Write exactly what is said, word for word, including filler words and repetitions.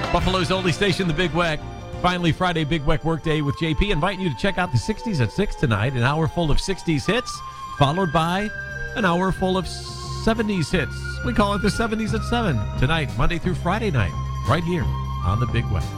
Buffalo's only station, the Big Weck. Finally, Friday Big Weck Workday with J P. Inviting you to check out the sixties at six tonight. An hour full of sixties hits, followed by an hour full of seventies hits. We call it the seventies at seven tonight, Monday through Friday night, right here on the Big Weck.